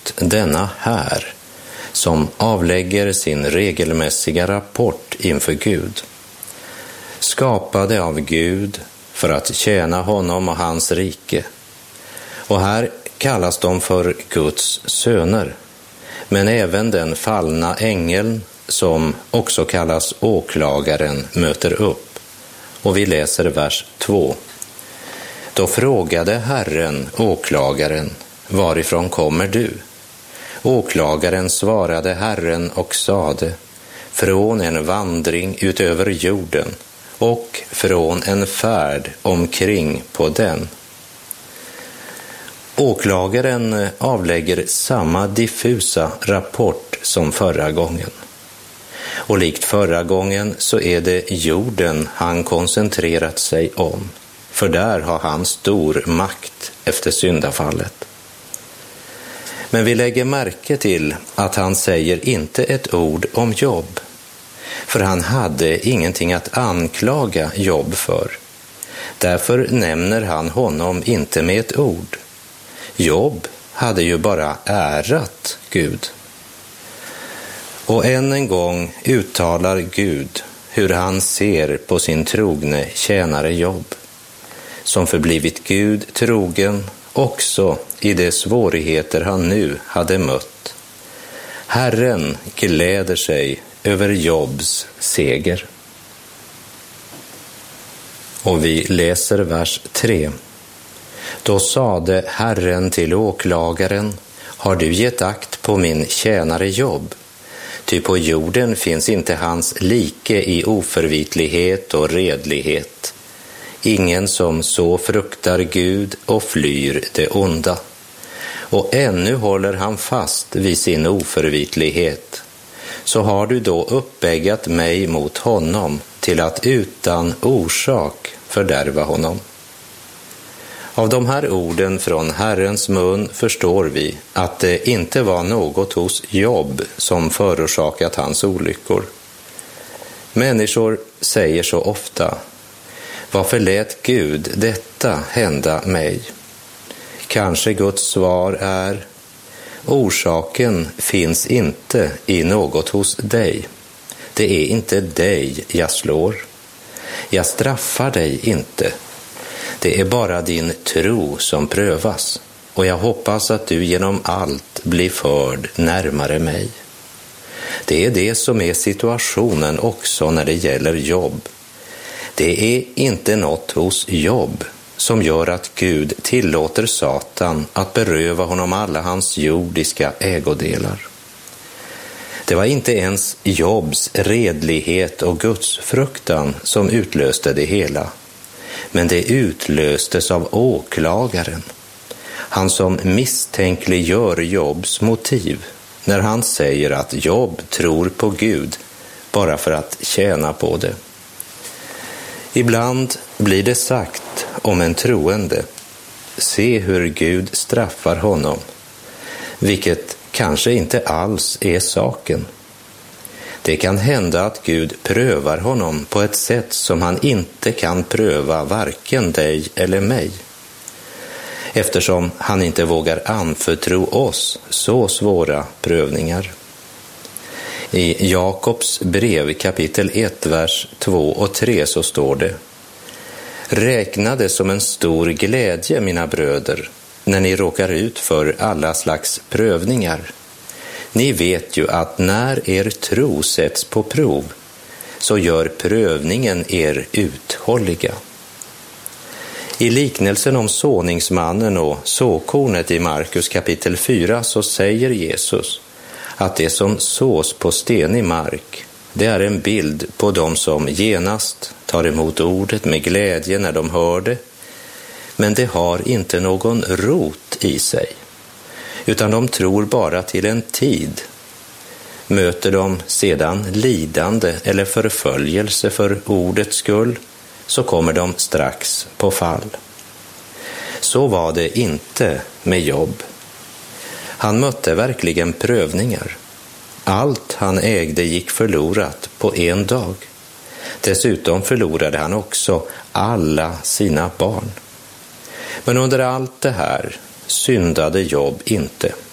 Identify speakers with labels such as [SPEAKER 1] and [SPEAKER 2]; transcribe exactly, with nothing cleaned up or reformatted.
[SPEAKER 1] just denna här som avlägger sin regelmässiga rapport inför Gud. Skapade av Gud för att tjäna honom och hans rike. Och här kallas de för Guds söner, men även den fallna ängeln som också kallas åklagaren möter upp. Och vi läser vers två. Då frågade Herren åklagaren, varifrån kommer du? Åklagaren svarade Herren och sade, från en vandring utöver jorden och från en färd omkring på den. Åklagaren avlägger samma diffusa rapport som förra gången. Och likt förra gången så är det jorden han koncentrerat sig om, för där har han stor makt efter syndafallet. Men vi lägger märke till att han säger inte ett ord om Jobb, för han hade ingenting att anklaga Jobb för. Därför nämner han honom inte med ett ord. Jobb hade ju bara ärat Gud. Och än en gång uttalar Gud hur han ser på sin trogne tjänare Jobb, som förblivit Gud trogen också i de svårigheter han nu hade mött. Herren gläder sig över Jobbs seger. Och vi läser vers tre. Då sade Herren till åklagaren, har du gett akt på min tjänare Jobb? Ty på jorden finns inte hans like i oförvitlighet och redlighet. Ingen som så fruktar Gud och flyr det onda. Och ännu håller han fast vid sin oförvitlighet. Så har du då uppväggat mig mot honom till att utan orsak fördärva honom. Av de här orden från Herrens mun förstår vi att det inte var något hos Jobb som förorsakat hans olyckor. Människor säger så ofta, varför lät Gud detta hända mig? Kanske Guds svar är, orsaken finns inte i något hos dig. Det är inte dig jag slår. Jag straffar dig inte. Det är bara din tro som prövas, och jag hoppas att du genom allt blir förd närmare mig. Det är det som är situationen också när det gäller Jobb. Det är inte något hos Jobb som gör att Gud tillåter Satan att beröva honom alla hans jordiska ägodelar. Det var inte ens Jobbs redlighet och Guds fruktan som utlöste det hela, men det utlöstes av åklagaren, han som misstänkliggör Jobbs motiv när han säger att Jobb tror på Gud bara för att tjäna på det. Ibland blir det sagt om en troende, se hur Gud straffar honom, vilket kanske inte alls är saken. Det kan hända att Gud prövar honom på ett sätt som han inte kan pröva varken dig eller mig, eftersom han inte vågar anförtro oss så svåra prövningar. I Jakobs brev kapitel ett, vers två och tre så står det: räkna det som en stor glädje, mina bröder, när ni råkar ut för alla slags prövningar. Ni vet ju att när er tro sätts på prov så gör prövningen er uthålliga. I liknelsen om såningsmannen och såkornet i Markus kapitel fyra så säger Jesus att det som sås på stenig mark, det är en bild på dem som genast tar emot ordet med glädje när de hör det, men det har inte någon rot i sig, utan de tror bara till en tid. Möter de sedan lidande eller förföljelse för ordets skull, så kommer de strax på fall. Så var det inte med Jobb. Han mötte verkligen prövningar. Allt han ägde gick förlorat på en dag. Dessutom förlorade han också alla sina barn. Men under allt det här syndade Jobb inte.